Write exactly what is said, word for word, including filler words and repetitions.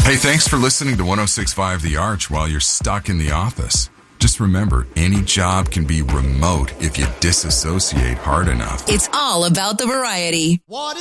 Hey, thanks for listening to one oh six point five The Arch while you're stuck in the office. Just remember, any job can be remote if you disassociate hard enough. It's all about the variety. What